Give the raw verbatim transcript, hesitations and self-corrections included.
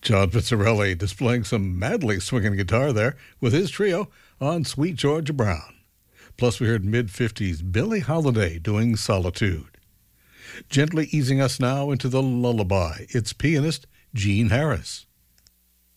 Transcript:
John Pizzarelli displaying some madly swinging guitar there with his trio on Sweet Georgia Brown. Plus we heard mid-fifties Billie Holiday doing Solitude. Gently easing us now into the lullaby, it's pianist Gene Harris.